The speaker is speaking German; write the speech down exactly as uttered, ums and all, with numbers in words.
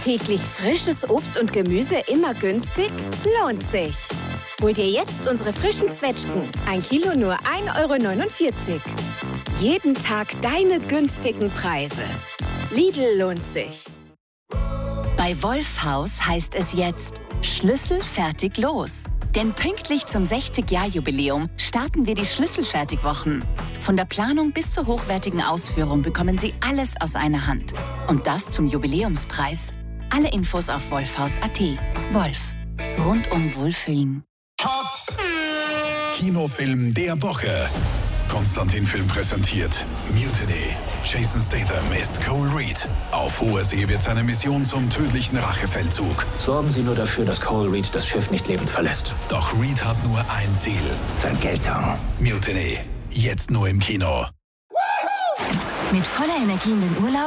Täglich frisches Obst und Gemüse immer günstig? Lohnt sich. Hol dir jetzt unsere frischen Zwetschgen. Ein Kilo nur ein Euro neunundvierzig. Jeden Tag deine günstigen Preise. Lidl lohnt sich. Bei Wolfhaus heißt es jetzt Schlüssel fertig los. Denn pünktlich zum sechzig-Jahr-Jubiläum starten wir die Schlüsselfertigwochen. Von der Planung bis zur hochwertigen Ausführung bekommen Sie alles aus einer Hand. Und das zum Jubiläumspreis. Alle Infos auf wolfhaus punkt at. Wolf. Rundum Wohlfühlen. Cut! Kinofilm der Woche. Konstantin Film präsentiert Mutiny. Jason Statham ist Cole Reed. Auf hoher See wird seine Mission zum tödlichen Rachefeldzug. Sorgen Sie nur dafür, dass Cole Reed das Schiff nicht lebend verlässt. Doch Reed hat nur ein Ziel. Vergeltung. Mutiny. Jetzt nur im Kino. Mit voller Energie in den Urlaub